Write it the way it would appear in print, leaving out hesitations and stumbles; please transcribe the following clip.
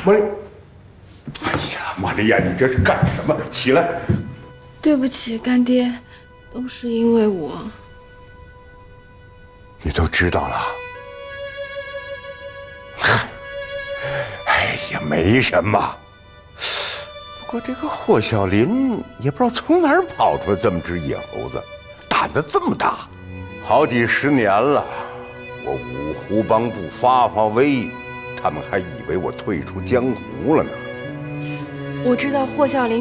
玛丽，哎呀，玛利亚，你这是干什么？起来！ 对不起，干爹，都是因为我。 你都知道了？哎呀，没什么。不过这个霍小林也不知道从哪儿跑出来这么只野猴子，胆子这么大，好几十年了。我五湖帮不发威，他们还以为我退出江湖了呢。 我知道霍小林